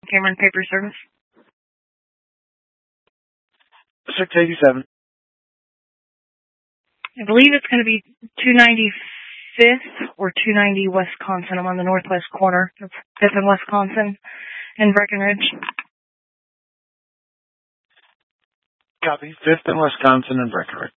Cameron Paper Service. 687. I believe it's going to be 295th or 290 Wisconsin. I'm on the northwest corner of 5th and Wisconsin in Breckenridge. Copy. 5th and Wisconsin in Breckenridge.